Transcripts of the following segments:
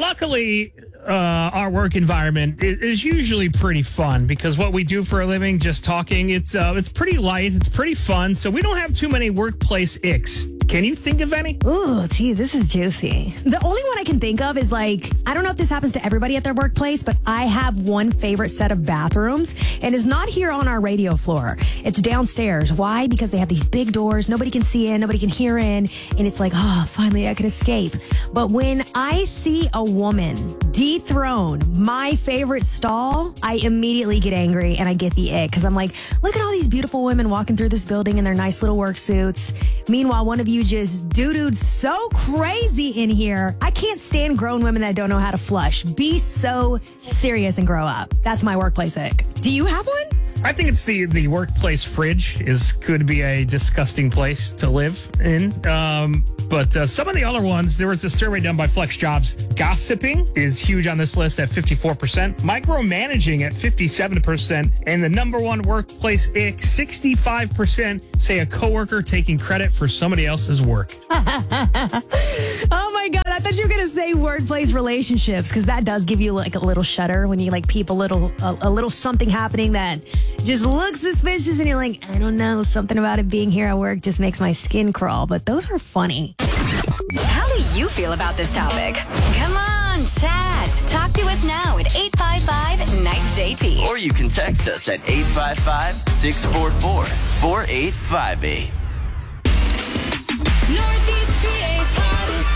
luckily, our work environment is usually pretty fun because what we do for a living, just talking, it's pretty light. It's pretty fun. So we don't have too many workplace icks. Can you think of any? Ooh, gee, this is juicy. The only one I can think of is I don't know if this happens to everybody at their workplace, but I have one favorite set of bathrooms and it's not here on our radio floor. It's downstairs. Why? Because they have these big doors. Nobody can see in, nobody can hear in. And it's finally I can escape. But when I see a woman dethrone my favorite stall, I immediately get angry and I get the ick because I'm like, look at all these beautiful women walking through this building in their nice little work suits. Meanwhile, one of you just doo-dooed so crazy in here. I can't stand grown women that don't know how to flush. Be so serious and grow up. That's my workplace ick. Do you have one? I think it's the workplace fridge could be a disgusting place to live in. But some of the other ones, there was a survey done by Flex Jobs. Gossiping is huge on this list at 54%. Micromanaging at 57%. And the number one workplace ick, 65% say a coworker taking credit for somebody else's work. Oh my God. I thought you were going to say workplace relationships because that does give you a little shudder when you peep a little something happening that just looks suspicious and you're like, I don't know, something about it being here at work just makes my skin crawl. But those are funny. How do you feel about this topic? Come on, chat. Talk to us now at 855-NIGHT. Or you can text us at 855-644-4858. Northeast PA's hottest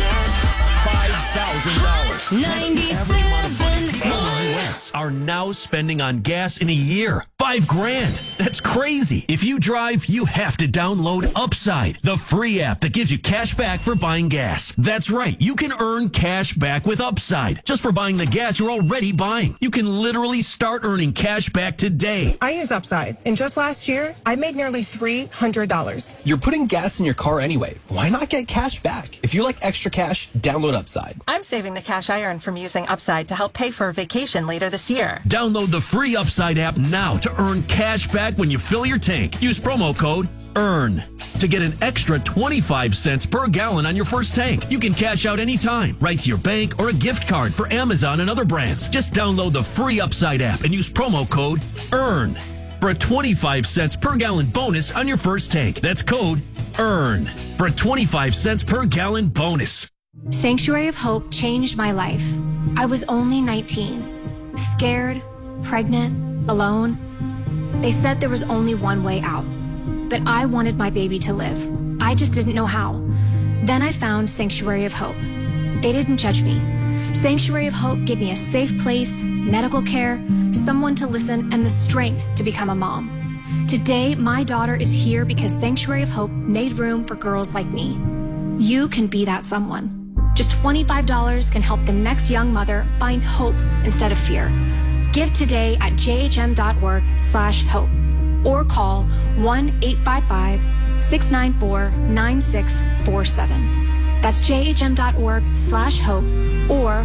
music. $5,000. 97.1. Are now spending on gas in a year. $5,000. That's crazy. If you drive, you have to download Upside, the free app that gives you cash back for buying gas. That's right. You can earn cash back with Upside just for buying the gas you're already buying. You can literally start earning cash back today. I use Upside, and just last year, I made nearly $300. You're putting gas in your car anyway. Why not get cash back? If you like extra cash, download Upside. I'm saving the cash I earn from using Upside to help pay for a vacation later this year. Download the free Upside app now to earn cash back when you fill your tank. Use promo code EARN to get an extra 25 cents per gallon on your first tank. You can cash out anytime, right to your bank or a gift card for Amazon and other brands. Just download the free Upside app and use promo code EARN for a 25 cents per gallon bonus on your first tank. That's code EARN for a 25 cents per gallon bonus. Sanctuary of Hope changed my life. I was only 19, scared, pregnant, alone. They said there was only one way out, but I wanted my baby to live. I just didn't know how. Then I found Sanctuary of Hope. They didn't judge me. Sanctuary of Hope gave me a safe place, medical care, someone to listen, and the strength to become a mom. Today, my daughter is here because Sanctuary of Hope made room for girls like me. You can be that someone. Just $25 can help the next young mother find hope instead of fear. Give today at jhm.org/hope or call 1-855-694-9647. That's jhm.org/hope or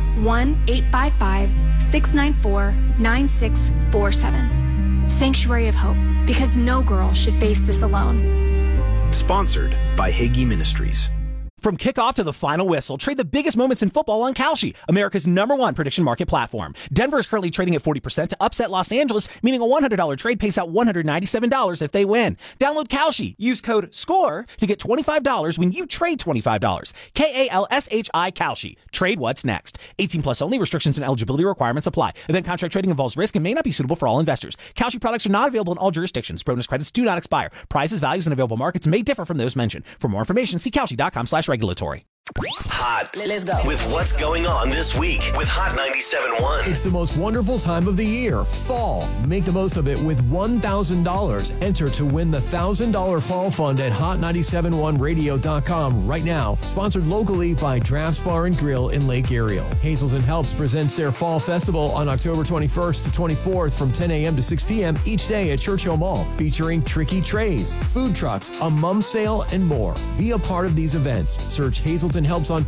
1-855-694-9647. Sanctuary of Hope, because no girl should face this alone. Sponsored by Hagee Ministries. From kickoff to the final whistle, trade the biggest moments in football on Kalshi, America's #1 prediction market platform. Denver is currently trading at 40% to upset Los Angeles, meaning a $100 trade pays out $197 if they win. Download Kalshi. Use code SCORE to get $25 when you trade $25. KALSHI Kalshi. Trade what's next. 18 plus only. Restrictions and eligibility requirements apply. Event contract trading involves risk and may not be suitable for all investors. Kalshi products are not available in all jurisdictions. Bonus credits do not expire. Prices, values, and available markets may differ from those mentioned. For more information, see Kalshi.com/regulatory. Hot. Let's go. With what's going on this week with Hot 97.1. It's the most wonderful time of the year, fall. Make the most of it with $1,000. Enter to win the $1,000 fall fund at hot971radio.com right now. Sponsored locally by Drafts Bar and Grill in Lake Ariel. Hazelton Helps presents their fall festival on October 21st to 24th from 10 a.m. to 6 p.m. each day at Churchill Mall, featuring tricky trays, food trucks, a mum sale, and more. Be a part of these events. Search Hazelton Helps on Facebook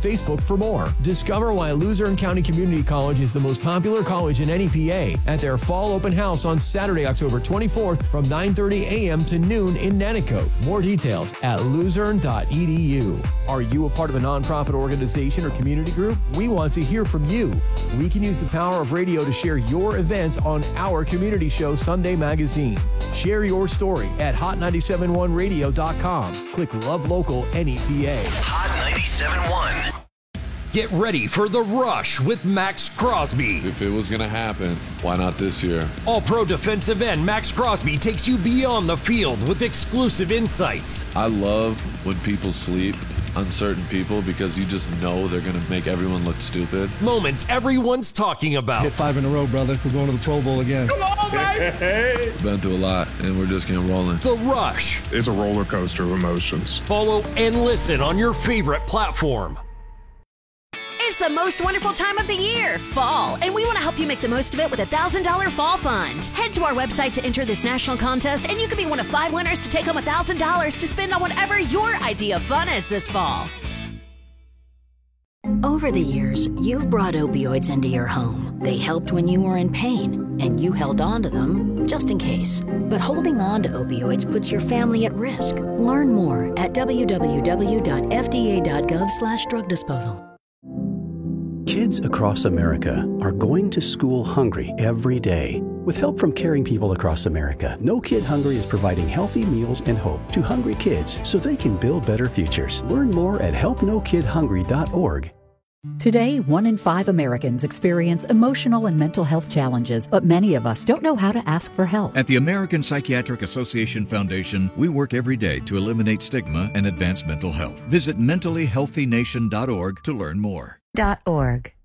Facebook for more. Discover why Luzerne County Community College is the most popular college in NEPA at their fall open house on Saturday, October 24th from 9:30 a.m. to noon in Nanticoke. More details at luzerne.edu. Are you a part of a nonprofit organization or community group? We want to hear from you. We can use the power of radio to share your events on our community show, Sunday Magazine. Share your story at hot971radio.com. Click Love Local NEPA. Hot 97.1. Get ready for The Rush with Max Crosby. If it was going to happen, why not this year? All-pro defensive end Max Crosby takes you beyond the field with exclusive insights. I love when people sleep on certain people because you just know they're going to make everyone look stupid. Moments everyone's talking about. Hit 5 in a row, brother. We're going to the Pro Bowl again. Come on, baby! Been through a lot, and we're just getting rolling. The Rush. It's a roller coaster of emotions. Follow and listen on your favorite platform. It's the most wonderful time of the year, fall, and we want to help you make the most of it with a $1,000 fall fund. Head to our website to enter this national contest, and you could be one of 5 winners to take home $1,000 to spend on whatever your idea of fun is this fall. Over the years, you've brought opioids into your home. They helped when you were in pain, and you held on to them just in case. But holding on to opioids puts your family at risk. Learn more at www.fda.gov/drug disposal. Kids across America are going to school hungry every day. With help from caring people across America, No Kid Hungry is providing healthy meals and hope to hungry kids so they can build better futures. Learn more at helpnokidhungry.org. Today, 1 in 5 Americans experience emotional and mental health challenges, but many of us don't know how to ask for help. At the American Psychiatric Association Foundation, we work every day to eliminate stigma and advance mental health. Visit mentallyhealthynation.org to learn more. .org.